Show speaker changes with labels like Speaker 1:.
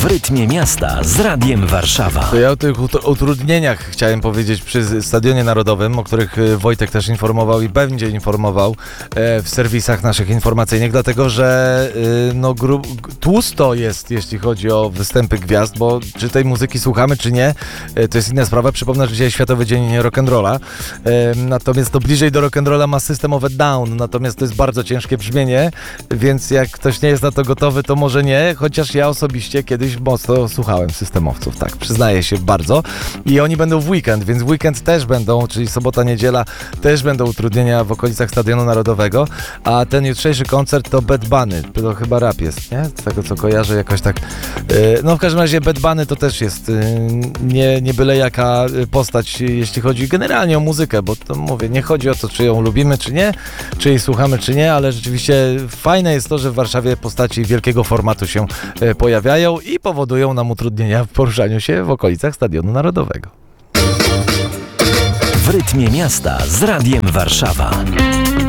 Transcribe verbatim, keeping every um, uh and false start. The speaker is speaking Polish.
Speaker 1: rytmie miasta z Radiem Warszawa.
Speaker 2: To ja o tych ut- utrudnieniach chciałem powiedzieć przy Stadionie Narodowym, o których e, Wojtek też informował i będzie informował e, w serwisach naszych informacyjnych, dlatego że e, no, gru- g- tłusto jest, jeśli chodzi o występy gwiazd, bo czy tej muzyki słuchamy, czy nie, e, to jest inna sprawa. Przypomnę, że dzisiaj Światowy Dzień Rock'n'Rolla, e, natomiast to bliżej do rock'n'rolla ma System of a Down, natomiast to jest bardzo ciężkie brzmienie, więc jak ktoś nie jest na to gotowy, to może nie, chociaż ja osobiście kiedyś mocno słuchałem systemowców, tak, przyznaję się bardzo. I oni będą w weekend, więc w weekend też będą, czyli sobota, niedziela, też będą utrudnienia w okolicach Stadionu Narodowego, a ten jutrzejszy koncert to Bad Bunny, to chyba rap jest, nie? Z tego co kojarzę jakoś tak. Yy, no w każdym razie Bad Bunny to też jest yy, nie, nie byle jaka postać, jeśli chodzi generalnie o muzykę, bo to mówię, nie chodzi o to, czy ją lubimy, czy nie, czy jej słuchamy, czy nie, ale rzeczywiście fajne jest to, że w Warszawie postaci wielkiego formatu się yy, pojawiają i powodują nam utrudnienia w poruszaniu się w okolicach Stadionu Narodowego.
Speaker 1: W rytmie miasta z Radiem Warszawa.